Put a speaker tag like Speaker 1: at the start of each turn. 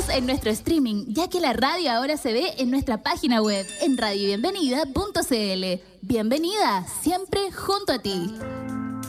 Speaker 1: en nuestro streaming, ya que la radio ahora se ve en nuestra página web, en radiobienvenida.cl. Bienvenida, siempre junto a ti.